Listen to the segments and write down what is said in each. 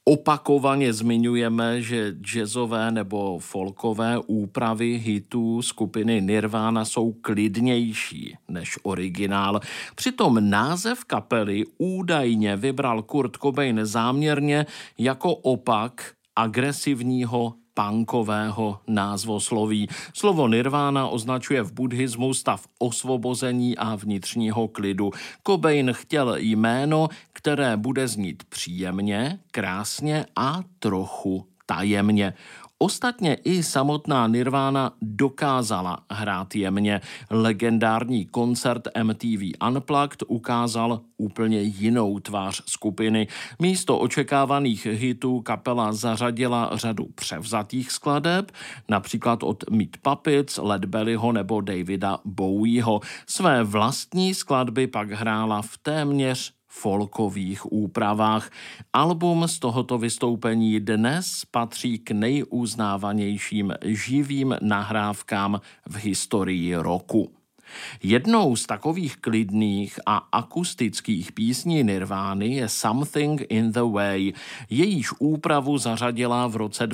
Opakovaně zmiňujeme, že jazzové nebo folkové úpravy hitů skupiny Nirvana jsou klidnější než originál. Přitom název kapely údajně vybral Kurt Cobain záměrně jako opak agresivního punkového názvosloví. Slovo nirvána označuje v buddhismu stav osvobození a vnitřního klidu. Cobain chtěl jméno, které bude znít příjemně, krásně a trochu tajemně. Ostatně i samotná Nirvana dokázala hrát jemně. Legendární koncert MTV Unplugged ukázal úplně jinou tvář skupiny. Místo očekávaných hitů kapela zařadila řadu převzatých skladeb, například od Meat Puppets, Led Bellyho nebo Davida Bowieho. Své vlastní skladby pak hrála v téměř folkových úpravách. Album z tohoto vystoupení dnes patří k nejuznávanějším živým nahrávkám v historii roku. Jednou z takových klidných a akustických písní Nirvány je Something in the Way. Jejíž úpravu zařadila v roce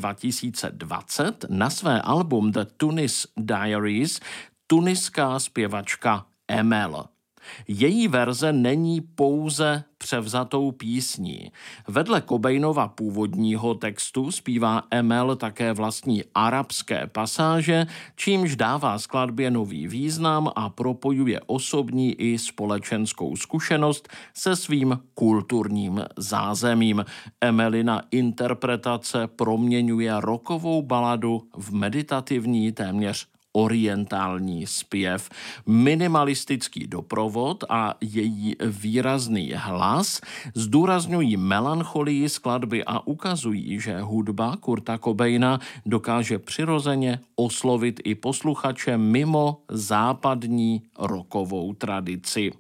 2020 na své album The Tunis Diaries tuniská zpěvačka Emel. Její verze není pouze převzatou písní. Vedle Cobainova původního textu zpívá Emel také vlastní arabské pasáže, čímž dává skladbě nový význam a propojuje osobní i společenskou zkušenost se svým kulturním zázemím. Emelina interpretace proměňuje rockovou baladu v meditativní téměř orientální zpěv. Minimalistický doprovod a její výrazný hlas zdůrazňují melancholii skladby a ukazují, že hudba Kurta Cobaina dokáže přirozeně oslovit i posluchače mimo západní rockovou tradici.